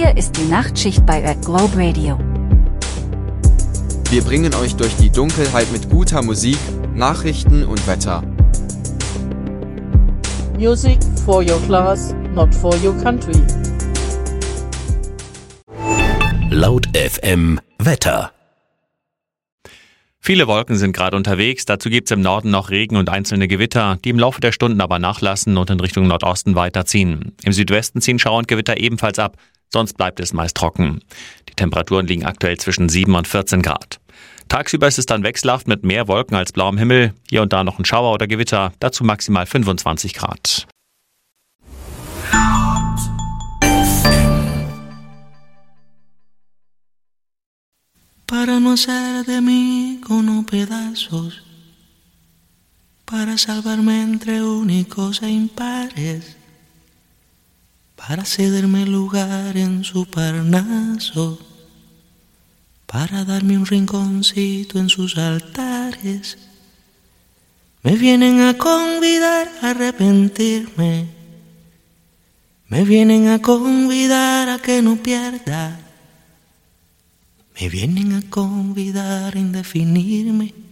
Hier ist die Nachtschicht bei Red Globe Radio. Wir bringen euch durch die Dunkelheit mit guter Musik, Nachrichten und Wetter. Music for your class, not for your country. Laut FM Wetter. Viele Wolken sind gerade unterwegs, dazu gibt es im Norden noch Regen und einzelne Gewitter, die im Laufe der Stunden aber nachlassen und in Richtung Nordosten weiterziehen. Im Südwesten ziehen Schauer und Gewitter ebenfalls ab, sonst bleibt es meist trocken. Die Temperaturen liegen aktuell zwischen 7 und 14 Grad. Tagsüber ist es dann wechselhaft mit mehr Wolken als blauem Himmel, hier und da noch ein Schauer oder Gewitter, dazu maximal 25 Grad. Para no hacer de mí con pedazos, para salvarme entre únicos e impares, para cederme lugar en su Parnaso, para darme un rinconcito en sus altares. Me vienen a convidar a arrepentirme, me vienen a convidar a que no pierda. Me vienen a convidar a indefinirme.